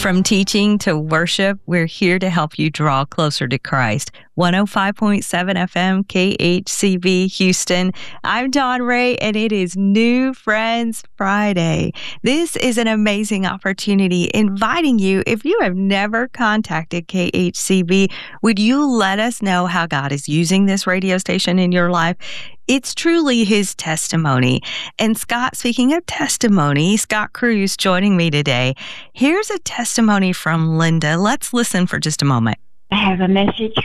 From teaching to worship, we're here to help you draw closer to Christ. 105.7 FM, KHCV, Houston. I'm Dawn Ray, and it is New Friends Friday. This is an amazing opportunity inviting you, if you have never contacted KHCV, would you let us know how God is using this radio station in your life? It's truly His testimony. And Scott, speaking of testimony, Scott Cruz joining me today. Here's a testimony from Linda. Let's listen for just a moment. I have a message